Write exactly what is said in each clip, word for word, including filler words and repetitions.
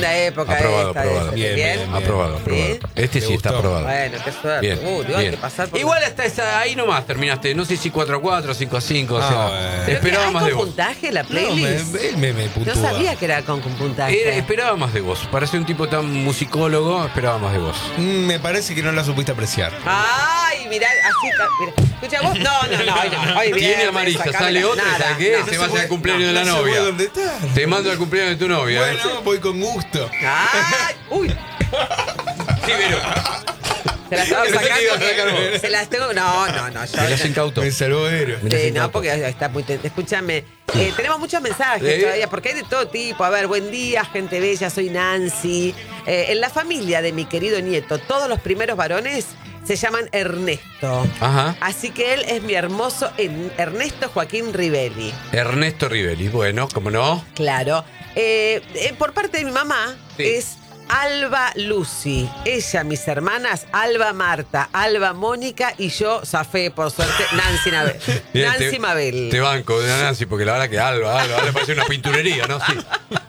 La época aprobado, esta aprobado. de- Bien, ¿bien? bien, bien. Aprobado, ¿Sí? aprobado. Este ¿Te sí está gustó? aprobado. Bueno, qué suerte. Bien, Uh, Dios, hay bien. que pasar por... Igual hasta esa, ahí nomás terminaste. No sé si cuatro a cuatro, cinco a cinco. O Ah, sea, bueno. ¿Pero esperaba qué, más hay de con vos. puntaje la No, playlist? me, él me, me No puntúa. sabía que era con, con puntaje. Era- esperaba más de vos. Para ser un tipo tan musicólogo, esperaba más de vos. Mm, Me parece que no la supiste apreciar. Ay, mirá, así está. Mirá. Escucha, vos. No, no, no. Hoy no. Hoy Tiene viernes, amarilla, sacame sale la- otra, nada, ¿sabes qué? no. Se va a hacer el cumpleaños de la No se novia. puede dónde está. Te mando al cumpleaños de tu novia. ¿eh? Bueno, voy con gusto. Ay, uy. Sí, pero. Se las estaba Pensé que sacando. ibas a sacar vos. Se las tengo. No, no, no. Yo, Se las incautó. Me salvó héroe. Me las Sí, incautó. no, porque está muy... ten- Escúchame, eh, tenemos muchos mensajes ¿Eh? todavía, porque hay de todo tipo. A ver, buen día, gente bella, soy Nancy. Eh, en la familia de mi querido nieto, todos los primeros varones se llaman Ernesto. Ajá. Así que él es mi hermoso En- Ernesto Joaquín Rivelli. Ernesto Rivelli. Bueno, ¿cómo no? Claro. Eh, eh, por parte de mi mamá Sí. es Alba Lucy. Ella, mis hermanas, Alba Marta, Alba Mónica y yo, Zafé, por suerte, Nancy, Nabel. Bien, Nancy te, Mabel. Te banco de Nancy, porque la verdad que Alba, Alba, Alba parece una pinturería, ¿no? Sí.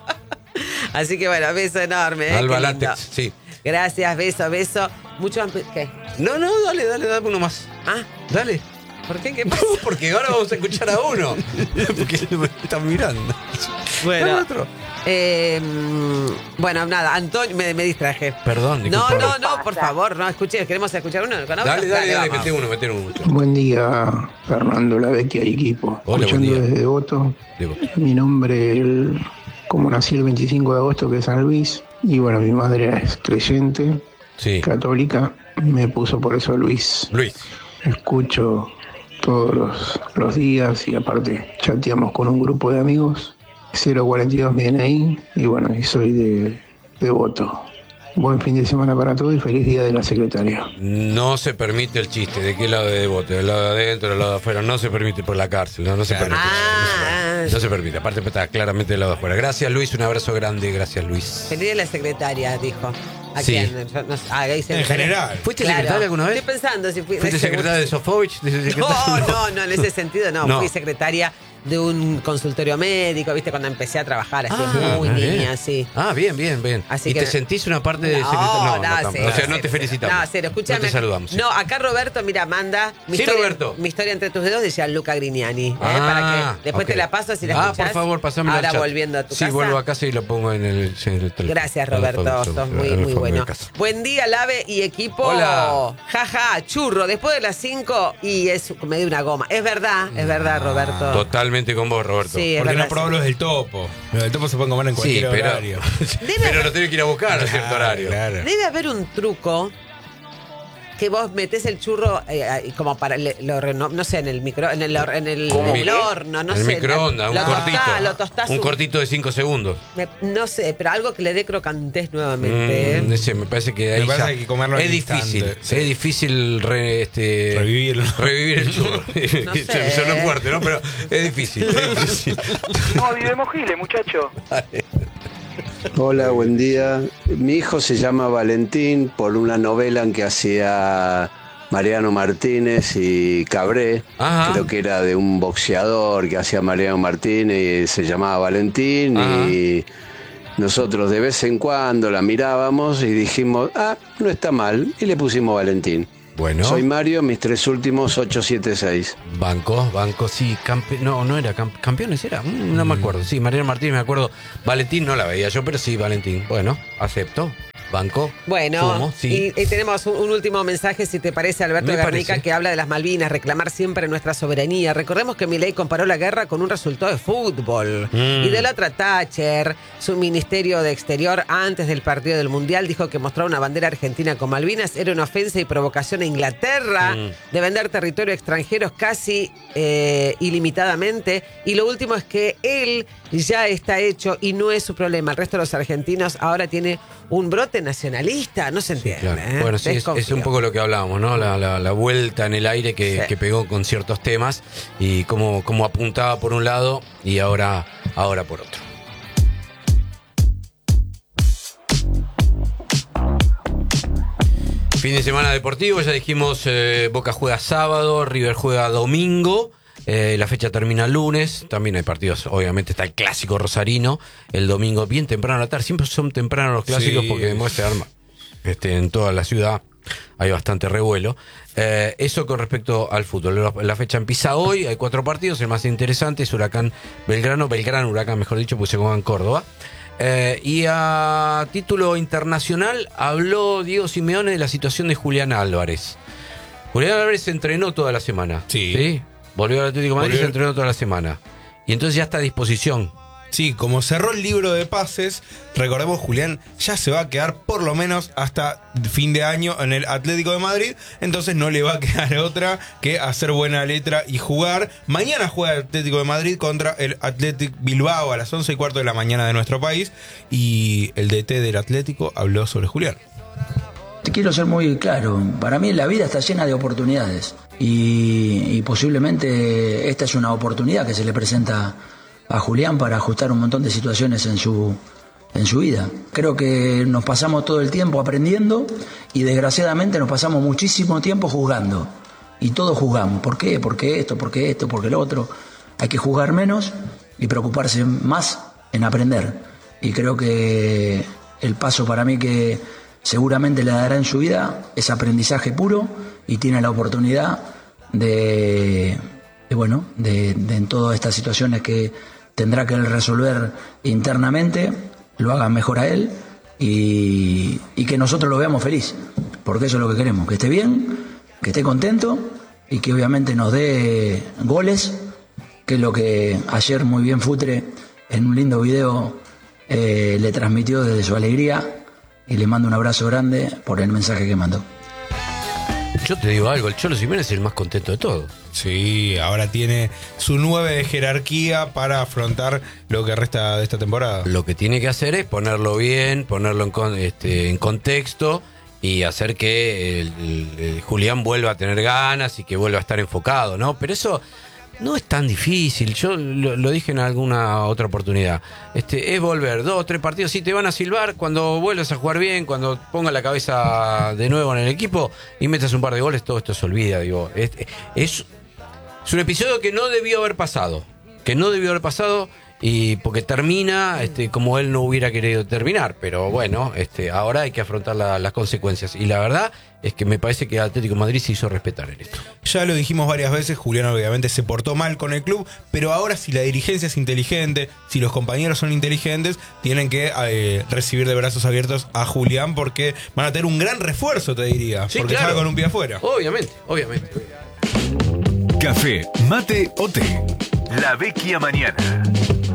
Así que bueno, beso enorme. ¿eh? Alba Qué lindo. Látex, sí. Gracias, beso, beso. Mucho ampe- ¿Qué? No, no, dale, dale, dame uno más. Ah, Dale. ¿por qué? ¿Qué pasa? Porque ahora vamos a escuchar a uno. Porque me están mirando. Bueno, Dale otro. eh, mm, bueno, nada, Antonio, me, me distraje. Perdón, No, disculpa. no, no, por favor, no, escuché, queremos escuchar uno. ¿Con audio? Dale, dale, dale, vamos. mete uno, mete uno. Buen día, Fernando Lavecchia y equipo. Hola, buen Escuchando día. desde Devoto. Digo, Mi nombre, el- como nací el veinticinco de agosto, que es San Luis, y bueno, mi madre es creyente, sí. católica, me puso por eso Luis. Luis. Escucho todos los, los días y aparte chateamos con un grupo de amigos. cero cuarenta y dos mi D N I y bueno, y soy de Devoto. Buen fin de semana para todos y feliz día de la secretaria. No se permite el chiste. ¿De qué lado de Devoto? ¿Del lado de adentro, del lado de afuera? No se permite por la cárcel. No, no se permite. Ah. No se permite. Aparte está claramente del lado de afuera. Gracias, Luis. Un abrazo grande. Gracias, Luis. Feliz de la secretaria, dijo. ¿A Sí. quién? Yo no sé. Ah, ahí se- En general. ¿Fuiste secretaria alguna vez? Estoy pensando si fui. ¿Fuiste secretaria de Sofovich? ¿De No, secretaria? no, no, en ese sentido no. No. Fui secretaria de un consultorio médico, viste, cuando empecé a trabajar, así Ah, muy bien. niña, sí. Ah, bien, bien, bien. Así ¿Y que- te sentís una parte de No, secretaria? no, tampoco. cero, O sea, no cero, te felicitamos. No, cero, escúchame. No te saludamos. sí. No, acá Roberto, mira, manda mi, Sí, historia, Roberto. mi historia entre tus dedos de Gianluca Grignani. ¿eh? Ah, Para que después ok. te la paso si la Ah, escuchás. por favor, pasámela al Ahora chat. volviendo a tu Sí, casa. vuelvo a casa y lo pongo en el, en el teléfono. Gracias, En el Roberto. fondo, Sos en muy, el muy fondo de bueno. casa. Buen día, Lave y equipo. Hola. Jaja, churro. Después de las cinco y es me dio una goma. Es verdad, es verdad, Roberto. Totalmente con vos, Roberto. Sí, es Porque verdad. no probó los del topo. Los del topo se pueden comer en Sí, cualquier pero, horario. pero lo tenés que ir a buscar a cierto horario. Claro. Debe haber un truco que vos metés el churro eh, eh, como para le- lo reno- no sé en el micro en el, hor- en el, en el horno, no el sé. microondas, un lo cortito. tostás, lo tostás un un- cortito de cinco segundos. me- no sé, pero algo que le dé crocantés nuevamente. Mm, ¿eh? ese, me parece que Me ahí parece ya que hay que comerlo es al difícil. instante, sí. Es difícil re- este, Revivirlo. revivir el churro. No sé. Sonó fuerte, ¿no? Pero es difícil. Es difícil. No olvidemos Giles, muchacho. Hola, buen día. Mi hijo se llama Valentín por una novela en que hacía Mariano Martínez y Cabré. Ajá. Creo que era de un boxeador que hacía Mariano Martínez y se llamaba Valentín. Ajá. Y nosotros de vez en cuando la mirábamos y dijimos, ah, no está mal. Y le pusimos Valentín. Bueno, Soy Mario, mis tres últimos ocho siete seis. banco, banco, sí, campe- no, no era camp- campeones, era, Mm, no me acuerdo. Sí, Mariano Martínez, me acuerdo. Valentín no la veía yo, pero sí, Valentín. Bueno, acepto. Banco. Bueno, Sumo, sí. y, y tenemos un, un último mensaje, si te parece, Alberto Me Garnica, parece. que habla de las Malvinas, reclamar siempre nuestra soberanía. Recordemos que Milei comparó la guerra con un resultado de fútbol. Mm. Y de la otra, Thatcher, su ministerio de Exterior, antes del partido del Mundial, dijo que mostrar una bandera argentina con Malvinas era una ofensa y provocación a Inglaterra Mm. de vender territorio a extranjeros casi eh, ilimitadamente. Y lo último es que él ya está hecho y no es su problema. El resto de los argentinos ahora tiene un brote nacionalista, no se entiende. Claro. ¿eh? Bueno, sí, es, Desconfío. es un poco lo que hablábamos, ¿no? La, la- la vuelta en el aire que, Sí. que pegó con ciertos temas y cómo, cómo apuntaba por un lado y ahora, ahora por otro. Fin de semana deportivo, ya dijimos, eh, Boca juega sábado, River juega domingo. Eh, la fecha termina el lunes, también hay partidos, obviamente está el clásico rosarino, el domingo bien temprano a la tarde, siempre son tempranos los clásicos Sí. porque demuestra arma. Este, en toda la ciudad hay bastante revuelo. Eh, eso con respecto al fútbol. La, la fecha empieza hoy, hay cuatro partidos, el más interesante es Huracán Belgrano, Belgrano Huracán mejor dicho, porque se juega en Córdoba. Eh, y a título internacional habló Diego Simeone de la situación de Julián Álvarez. Julián Álvarez se entrenó toda la semana. Sí. Volvió al Atlético de Madrid y Volvió. se entrenó toda la semana. Y entonces ya está a disposición. Sí, como cerró el libro de pases, recordemos, Julián ya se va a quedar por lo menos hasta fin de año en el Atlético de Madrid, entonces no le va a quedar otra que hacer buena letra y jugar. Mañana juega el Atlético de Madrid contra el Athletic Bilbao a las once y cuarto de la mañana de nuestro país, y el D T del Atlético habló sobre Julián. Te quiero ser muy claro, para mí la vida está llena de oportunidades y, y posiblemente esta es una oportunidad que se le presenta a Julián para ajustar un montón de situaciones en su, en su vida. Creo que nos pasamos todo el tiempo aprendiendo y desgraciadamente nos pasamos muchísimo tiempo juzgando. Y todos juzgamos. ¿Por qué? ¿Por qué esto? ¿Por qué esto? ¿Por qué lo otro? Hay que juzgar menos y preocuparse más en aprender. Y creo que el paso para mí que seguramente le dará en su vida es aprendizaje puro y tiene la oportunidad de, de bueno, de, de en todas estas situaciones que tendrá que él resolver internamente, lo haga mejor a él y, y que nosotros lo veamos feliz, porque eso es lo que queremos, que esté bien, que esté contento y que obviamente nos dé goles, que es lo que ayer muy bien Futre en un lindo video eh, le transmitió desde su alegría, y le mando un abrazo grande por el mensaje que mandó. Yo te digo algo, el Cholo Simeone es el más contento de todo. Sí, ahora tiene su nueve de jerarquía para afrontar lo que resta de esta temporada. Lo que tiene que hacer es ponerlo bien, ponerlo en, con- este, en contexto y hacer que el, el- el Julián vuelva a tener ganas y que vuelva a estar enfocado, ¿no? Pero eso no es tan difícil. Yo lo, lo dije en alguna otra oportunidad. Este, es volver dos o tres partidos. Sí, te van a silbar cuando vuelvas a jugar bien, cuando pongas la cabeza de nuevo en el equipo y metas un par de goles, todo esto se olvida. Digo, es, es, es un episodio que no debió haber pasado. Que no debió haber pasado. Y porque termina este, como él no hubiera querido terminar. Pero bueno, este, ahora hay que afrontar la- las consecuencias. Y la verdad es que me parece que el Atlético de Madrid se hizo respetar en esto. Ya lo dijimos varias veces, Julián obviamente se portó mal con el club, pero ahora si la dirigencia es inteligente, si los compañeros son inteligentes, tienen que eh, recibir de brazos abiertos a Julián porque van a tener un gran refuerzo, te diría, Sí, porque claro. sale con un pie afuera. Obviamente, obviamente. Café, mate o té. La Vecchia Mañana.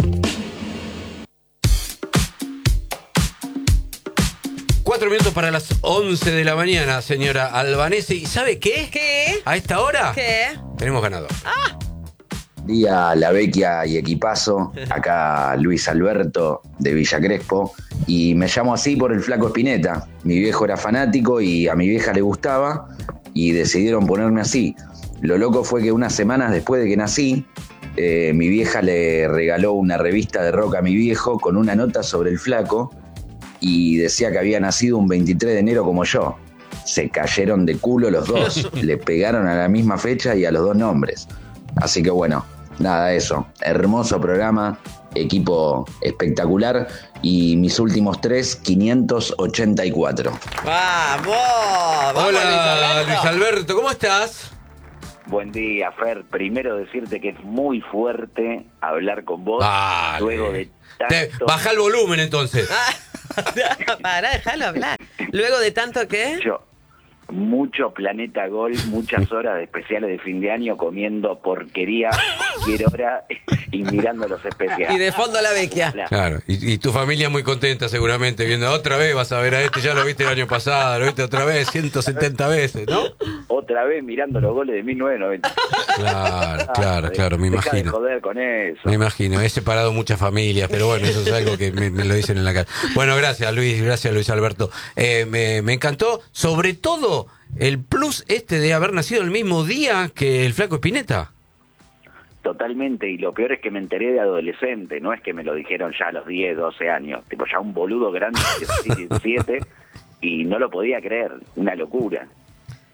Cuatro minutos para las once de la mañana, señora Albanese. ¿Y sabe qué? ¿Qué? A esta hora ¿Qué? tenemos ganador. Día La Vecchia y equipazo, acá Luis Alberto de Villa Crespo, y me llamo así por el Flaco Spinetta. Mi viejo era fanático y a mi vieja le gustaba y decidieron ponerme así. Lo loco fue que unas semanas después de que nací, eh, mi vieja le regaló una revista de rock a mi viejo con una nota sobre el Flaco y decía que había nacido un veintitrés de enero como yo. Se cayeron de culo los dos, le pegaron a la misma fecha y a los dos nombres. Así que bueno, nada, eso. Hermoso programa, equipo espectacular y mis últimos tres, quinientos ochenta y cuatro. ¡Vamos! ¡Vamos, Hola, Luis Alberto! Luis Alberto, ¿cómo estás? Buen día, Fer. Primero decirte que es muy fuerte hablar con vos Dale. luego de Te- tanto... baja el volumen entonces. Pará, déjalo hablar. Luego de tanto que... Yo, mucho Planeta Gol, muchas horas de especiales de fin de año comiendo porquería cualquier hora y mirando los especiales. Y de fondo la Vecchia. Claro, y, y tu familia muy contenta seguramente, viendo otra vez, vas a ver a este, ya lo viste el año pasado, lo viste otra vez, ciento setenta veces, ¿no? Otra vez mirando los goles de mil novecientos noventa. Claro, claro, claro, me Deja de imagino. joder con eso. Me imagino, he separado muchas familias, pero bueno, eso es algo que me, me lo dicen en la cara. Bueno, gracias Luis, gracias Luis Alberto. Eh, me, me encantó, sobre todo el plus este de haber nacido el mismo día que el Flaco Spinetta. Totalmente, y lo peor es que me enteré de adolescente, no es que me lo dijeron ya a los diez, doce años, tipo ya un boludo grande de diecisiete y no lo podía creer, una locura.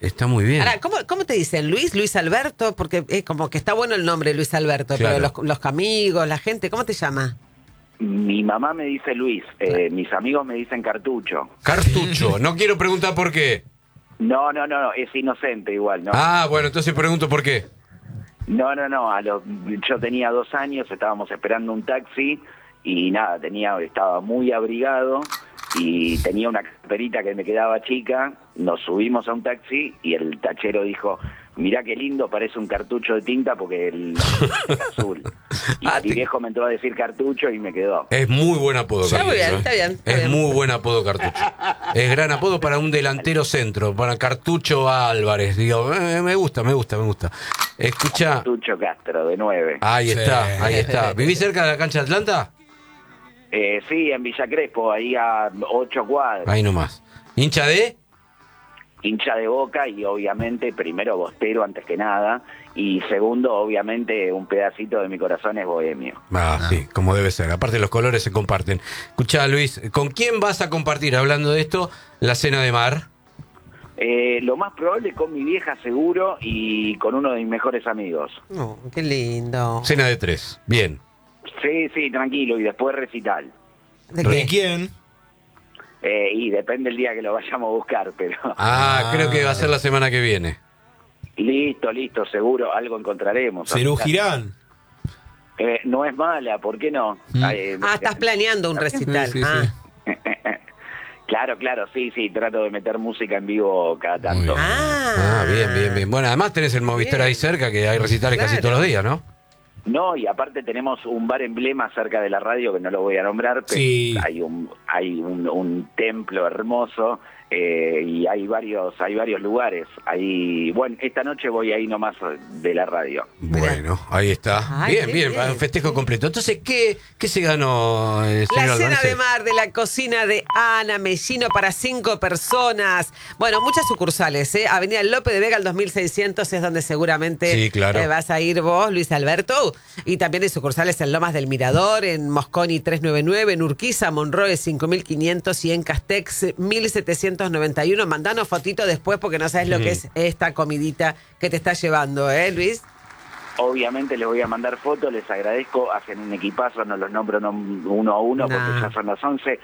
Está muy bien. Ahora, ¿cómo, ¿cómo te dicen? ¿Luis? ¿Luis Alberto? Porque es como que está bueno el nombre Luis Alberto, Claro. pero los, los amigos, la gente, ¿cómo te llama? Mi mamá me dice Luis, eh, mis amigos me dicen Cartucho. Cartucho, no quiero preguntar por qué. No, no, no, no, es inocente igual, ¿no? Ah, bueno, entonces pregunto por qué. No, no, no, a los, yo tenía dos años, estábamos esperando un taxi y nada, tenía, estaba muy abrigado y tenía una camperita que me quedaba chica, nos subimos a un taxi y el tachero dijo, mirá qué lindo, parece un cartucho de tinta porque el es azul. Y Ah, mi te- viejo me entró a decir cartucho y me quedó. Es muy buen apodo, Está muy Cartucho. bien, ¿eh? está bien, está es bien. muy buen apodo, Cartucho. Es gran apodo para un delantero centro, para Cartucho Álvarez. Digo, eh, me gusta, me gusta, me gusta. Escucha, Cartucho Castro, de nueve. ahí Sí. está, ahí está. ¿Vivís cerca de la cancha de Atlanta? Eh, sí, en Villa Crespo, ahí a ocho cuadras. Ahí nomás. ¿Hincha de? Hincha de Boca y obviamente primero bostero antes que nada y segundo obviamente un pedacito de mi corazón es bohemio. Ah, sí, como debe ser. Aparte los colores se comparten. Escuchá, Luis, ¿con quién vas a compartir, hablando de esto, la cena de mar? Eh, lo más probable con mi vieja seguro y con uno de mis mejores amigos. Oh, qué lindo. Cena de tres. Bien. Sí, sí, tranquilo y después recital. ¿De ¿De qué? quién? Eh, y depende el día que lo vayamos a buscar, pero Ah, creo que va a ser la semana que viene. listo, listo, seguro, algo encontraremos. Cerú Girán. Eh, no es mala, ¿por qué no? Mm. Eh, Ah, estás planeando un recital. Sí, sí, ah. sí. Claro, claro, sí, sí, trato de meter música en vivo cada Muy tanto. bien. Ah. Ah, bien, bien, bien. Bueno, además tenés el Movistar Bien. ahí cerca, que hay recitales casi Claro. todos los días, ¿no? No, y aparte tenemos un bar emblema cerca de la radio que no lo voy a nombrar, pero Sí. hay un hay un, un templo hermoso eh, y hay varios hay varios lugares. Ahí, bueno, esta noche voy ahí nomás de la radio. Bueno, ahí está. Ay, bien, qué bien, bien. un festejo completo. Entonces, ¿qué, qué se ganó, eh, señor La cena Albanese? de mar de la cocina de Ana Mellino para cinco personas. Bueno, muchas sucursales, ¿eh? Avenida López de Vega, el dos mil seiscientos es donde seguramente Sí, claro. eh, vas a ir vos, Luis Alberto. Y también hay sucursales en Lomas del Mirador, en Mosconi trescientos noventa y nueve, en Urquiza, Monroe cinco mil quinientos y en Castex mil setecientos noventa y uno. Mandanos fotito después porque no sabes lo que es esta comidita que te está llevando, ¿eh, Luis? Obviamente les voy a mandar fotos, les agradezco, hacen un equipazo, no los nombro no- uno a uno Nah. porque ya son las once.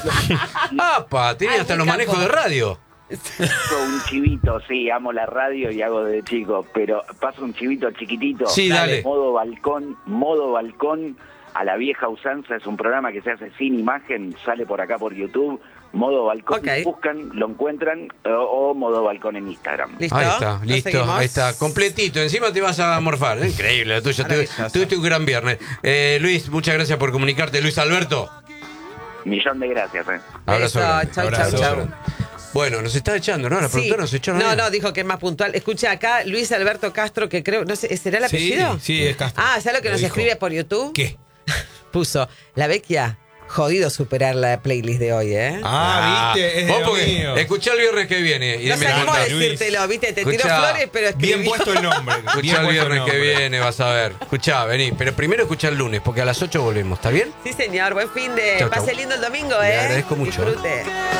¡Apa! Tenía Ay, hasta qué los manejos capo. de radio. Paso un chivito, sí, amo la radio y hago de chico, pero paso un chivito chiquitito. Sí, dale. Modo balcón, modo balcón a la vieja usanza, es un programa que se hace sin imagen, sale por acá por YouTube, modo balcón, Ok. buscan, lo encuentran, o, o modo balcón en Instagram. ¿Listo? Ahí está, ¿Lo listo, seguimos? ahí está, completito. Encima te vas a morfar. Increíble la tuya. Tuve- Maravilloso. Tuviste un gran viernes. Eh, Luis, muchas gracias por comunicarte. Luis Alberto. Millón de gracias, eh. Abrazo. Beso, grande. chau, Abrazo. chau, chau. grande. Bueno, nos está echando, ¿no? La Sí. productora nos echó. No, no, dijo que es más puntual. Escucha acá, Luis Alberto Castro, que creo, no sé, ¿será el Sí, apellido? sí, es Castro. Ah, ¿sabes lo que Lo nos dijo. escribe por YouTube? ¿Qué? Puso, la Vecchia, jodido superar la playlist de hoy, ¿eh? Ah, viste, es de vos lo porque mío. Escuchá el viernes que viene. Y no dame se animó a contá. Luis. decírtelo, viste, te tiró Escuchá, flores, pero escribió. Bien puesto el nombre. bien Escuchá el puesto viernes que nombre. viene, vas a ver. Escuchá, vení. Pero primero escuchá el lunes, porque a las ocho volvemos, ¿está bien? Sí, señor, buen fin de. Chau, chau. Pase lindo el domingo, Le ¿eh? agradezco mucho, ¿eh? Disfrute.